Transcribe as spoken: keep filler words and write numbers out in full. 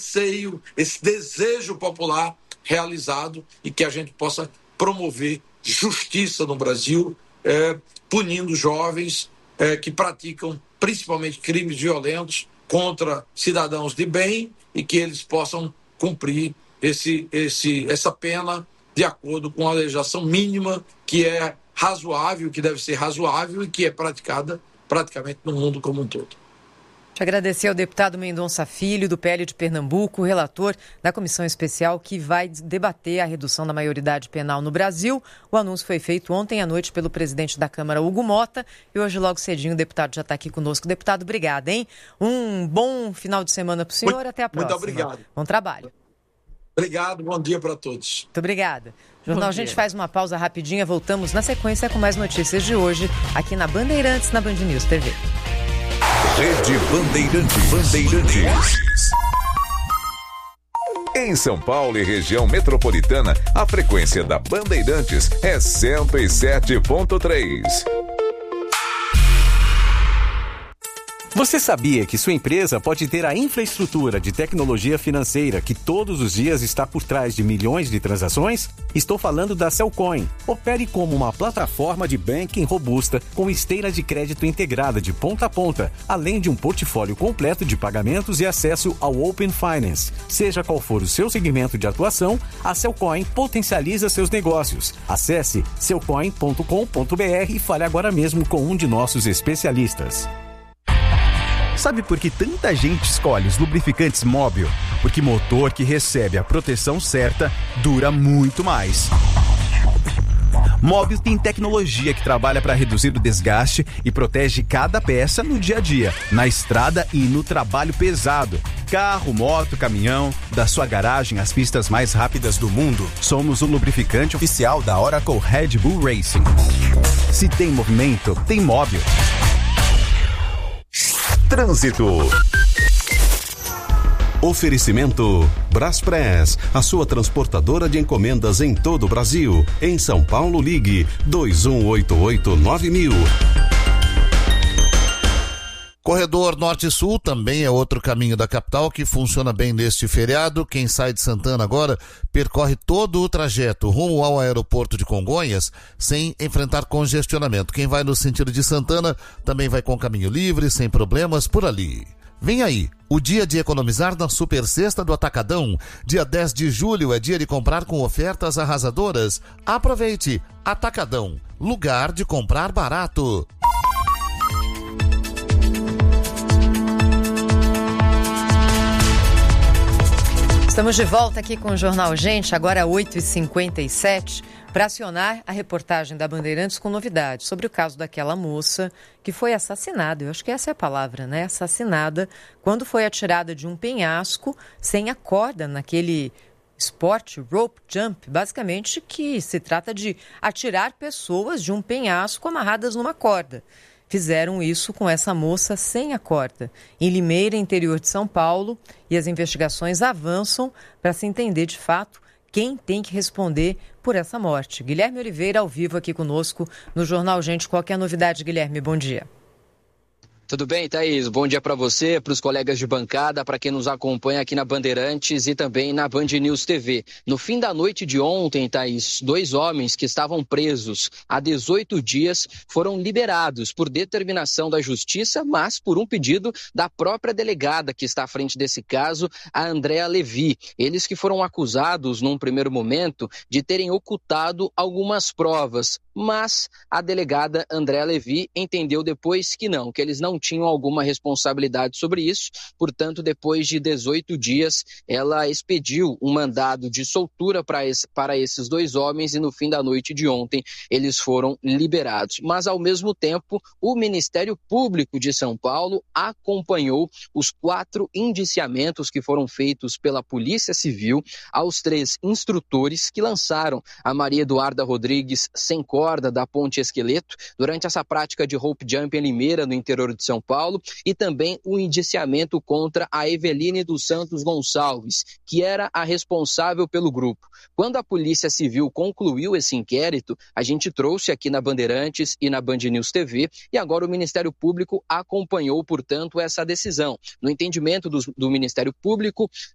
anseio, esse desejo popular realizado e que a gente possa promover justiça no Brasil, é, punindo jovens é, que praticam principalmente crimes violentos contra cidadãos de bem e que eles possam cumprir esse, esse, essa pena de acordo com a legislação mínima que é razoável, que deve ser razoável e que é praticada praticamente no mundo como um todo. Te agradecer ao deputado Mendonça Filho, do P L de Pernambuco, relator da comissão especial que vai debater a redução da maioridade penal no Brasil. O anúncio foi feito ontem à noite pelo presidente da Câmara, Hugo Mota, e hoje logo cedinho o deputado já está aqui conosco. Deputado, obrigada, hein? Um bom final de semana para o senhor, muito, até a próxima. Muito obrigado. Bom trabalho. Obrigado, bom dia para todos. Muito obrigada. Jornal, a gente faz uma pausa rapidinha, voltamos na sequência com mais notícias de hoje, aqui na Bandeirantes, na Band News T V. Rede Bandeirantes. Bandeirantes. Em São Paulo e região metropolitana, a frequência da Bandeirantes é cento e sete ponto três. Você sabia que sua empresa pode ter a infraestrutura de tecnologia financeira que todos os dias está por trás de milhões de transações? Estou falando da Cellcoin. Opere como uma plataforma de banking robusta com esteira de crédito integrada de ponta a ponta, além de um portfólio completo de pagamentos e acesso ao Open Finance. Seja qual for o seu segmento de atuação, a Cellcoin potencializa seus negócios. Acesse cellcoin ponto com ponto b r e fale agora mesmo com um de nossos especialistas. Sabe por que tanta gente escolhe os lubrificantes Móbil? Porque motor que recebe a proteção certa dura muito mais. Móbil tem tecnologia que trabalha para reduzir o desgaste e protege cada peça no dia a dia, na estrada e no trabalho pesado. Carro, moto, caminhão, da sua garagem às pistas mais rápidas do mundo. Somos o lubrificante oficial da Oracle Red Bull Racing. Se tem movimento, tem Móbil. Trânsito. Oferecimento Braspress, a sua transportadora de encomendas em todo o Brasil. Em São Paulo, ligue dois um oito oito nove mil. Corredor Norte-Sul também é outro caminho da capital que funciona bem neste feriado. Quem sai de Santana agora percorre todo o trajeto rumo ao aeroporto de Congonhas sem enfrentar congestionamento. Quem vai no sentido de Santana também vai com caminho livre, sem problemas por ali. Vem aí, o dia de economizar na Super Sexta do Atacadão. Dia dez de julho é dia de comprar com ofertas arrasadoras. Aproveite, Atacadão, lugar de comprar barato. Estamos de volta aqui com o Jornal Gente, agora oito e cinquenta e sete, para acionar a reportagem da Bandeirantes com novidades sobre o caso daquela moça que foi assassinada, eu acho que essa é a palavra, né? Assassinada quando foi atirada de um penhasco sem a corda naquele esporte rope jump, basicamente que se trata de atirar pessoas de um penhasco amarradas numa corda. Fizeram isso com essa moça sem a corda, em Limeira, interior de São Paulo, e as investigações avançam para se entender de fato quem tem que responder por essa morte. Guilherme Oliveira, ao vivo aqui conosco no Jornal Gente. Qual que é a novidade, Guilherme? Bom dia. Tudo bem, Thaís? Bom dia para você, para os colegas de bancada, para quem nos acompanha aqui na Bandeirantes e também na Band News T V. No fim da noite de ontem, Thaís, dois homens que estavam presos há dezoito dias foram liberados por determinação da Justiça, mas por um pedido da própria delegada que está à frente desse caso, a Andréa Levi. Eles que foram acusados, num primeiro momento, de terem ocultado algumas provas, mas a delegada Andréa Levi entendeu depois que não, que eles não tinham alguma responsabilidade sobre isso, portanto, depois de dezoito dias, ela expediu um mandado de soltura para esse, para esses dois homens e no fim da noite de ontem eles foram liberados. Mas, ao mesmo tempo, o Ministério Público de São Paulo acompanhou os quatro indiciamentos que foram feitos pela Polícia Civil aos três instrutores que lançaram a Maria Eduarda Rodrigues sem corda da Ponte Esqueleto durante essa prática de rope jump em Limeira, no interior de São Paulo, e também o indiciamento contra a Eveline dos Santos Gonçalves, que era a responsável pelo grupo. Quando a Polícia Civil concluiu esse inquérito, a gente trouxe aqui na Bandeirantes e na Band News T V, e agora o Ministério Público acompanhou, portanto, essa decisão. No entendimento do, do Ministério Público,